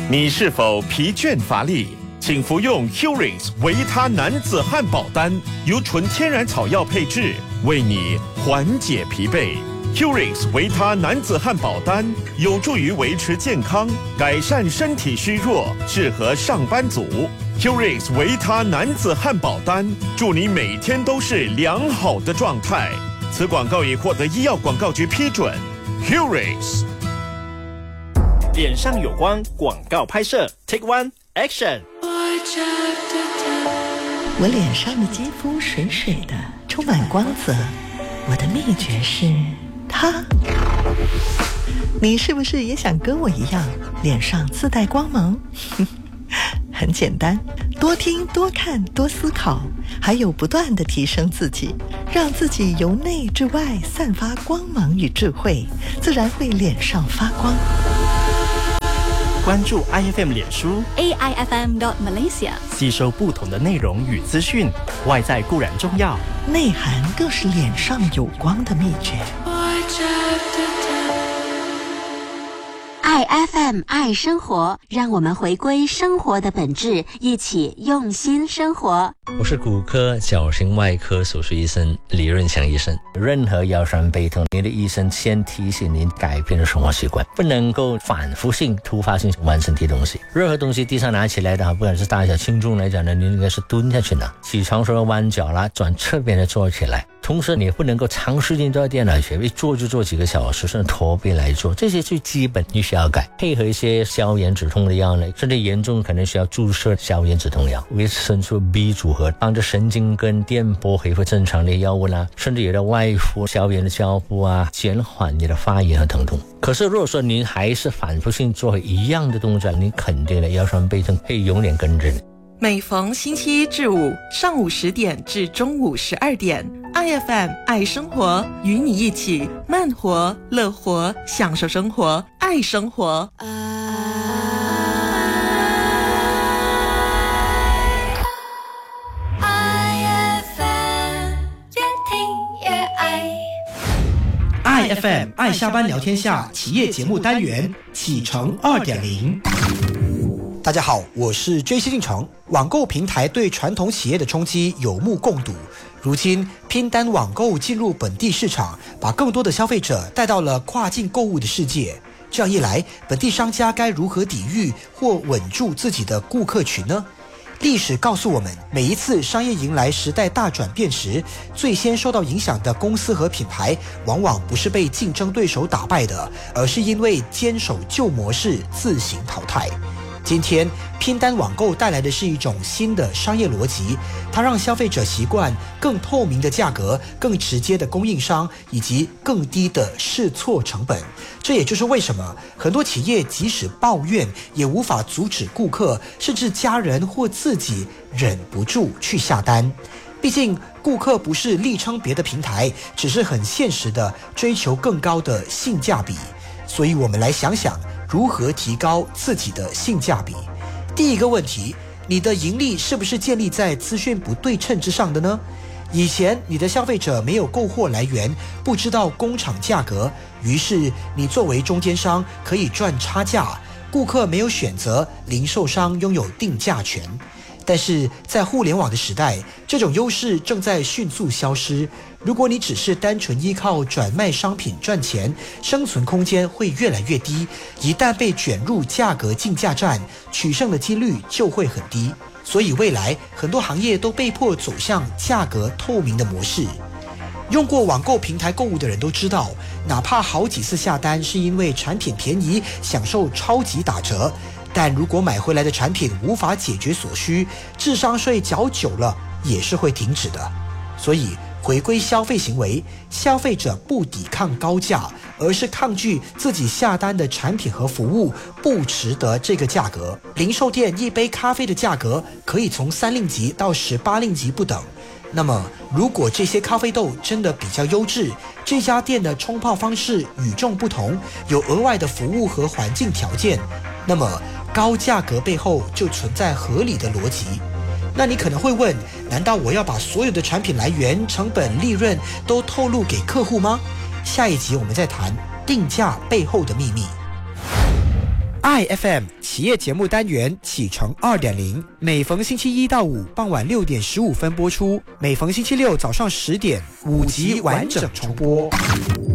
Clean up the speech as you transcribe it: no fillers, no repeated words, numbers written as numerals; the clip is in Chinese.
你是否疲倦乏力？请服用 Curings 维他男子汉宝丹，由纯天然草药配制，为你缓解疲惫。Curings 维他男子汉宝丹有助于维持健康，改善身体虚弱，适合上班族。Curings 维他男子汉宝丹，祝你每天都是良好的状态。此广告已获得医药广告局批准。Curings。 脸上有光广告拍摄 Take One Action。 我脸上的肌肤水水的，充满光泽。我的秘诀是它。你是不是也想跟我一样，脸上自带光芒？很简单，多听多看多思考，还有不断地提升自己，让自己由内至外散发光芒与智慧，自然会脸上发光。 关注 IFM 脸书 AIFM.Malaysia， 吸收不同的内容与资讯，外在固然重要， 内涵更是脸上有光的秘诀。 IFM 爱生活，让我们回归生活的本质，一起用心生活。 我是骨科矫形外科手术医生李润祥医生。任何腰酸背痛，你的医生先提醒您改变生活习惯，不能够反复性、突发性玩身体东西。任何东西地上拿起来的话，不管是大小轻重来讲呢，你应该是蹲下去拿。起床时候弯脚啦，转侧边的坐起来。同时你不能够长时间坐在电脑前，一坐就坐几个小时，甚至驼背来做，这些最基本你需要改。配合一些消炎止痛的药呢，甚至严重可能需要注射消炎止痛药，维生素 B 组合，帮助神经跟电波恢复正常的药物啦，甚至有的外敷消炎的胶布啊，减缓你的发炎和疼痛。可是如果说您还是反复性做一样的动作，你肯定的腰酸背痛会永远跟着你。 每逢星期一至五上午10点至中午12点 IFM 爱生活，与你一起慢活乐活，享受生活，爱生活。 IFM 爱下班聊天下企业节目单元启程 2.0。大家好，我是 JC 进程。网购平台对传统企业的冲击有目共睹，如今拼单网购进入本地市场，把更多的消费者带到了跨境购物的世界。这样一来，本地商家该如何抵御或稳住自己的顾客群呢？历史告诉我们，每一次商业迎来时代大转变时，最先受到影响的公司和品牌，往往不是被竞争对手打败的，而是因为坚守旧模式自行淘汰。今天拼单网购带来的是一种新的商业逻辑，它让消费者习惯更透明的价格、更直接的供应商以及更低的试错成本。这也就是为什么很多企业即使抱怨也无法阻止顾客甚至家人或自己忍不住去下单。毕竟顾客不是力撑别的平台，只是很现实的追求更高的性价比。所以我们来想想如何提高自己的性价比。第一个问题，你的盈利是不是建立在资讯不对称之上的呢？以前你的消费者没有购货来源，不知道工厂价格，于是你作为中间商可以赚差价，顾客没有选择，零售商拥有定价权。但是在互联网的时代，这种优势正在迅速消失。如果你只是单纯依靠转卖商品赚钱，生存空间会越来越低。一旦被卷入价格竞价战，取胜的几率就会很低。所以未来很多行业都被迫走向价格透明的模式。用过网购平台购物的人都知道，哪怕好几次下单是因为产品便宜，享受超级打折，但如果买回来的产品无法解决所需，智商税缴久了也是会停止的。所以回归消费行为，消费者不抵抗高价，而是抗拒自己下单的产品和服务不值得这个价格。零售店一杯咖啡的价格可以从3令吉到18令吉不等。那么如果这些咖啡豆真的比较优质，这家店的冲泡方式与众不同，有额外的服务和环境条件，那么高价格背后就存在合理的逻辑。那你可能会问，难道我要把所有的产品来源、成本、利润都透露给客户吗？下一集我们再谈定价背后的秘密。 IFM 企业节目单元启程 2.0， 每逢星期一到五傍晚6点15分播出，每逢星期六早上10点5集完整重播。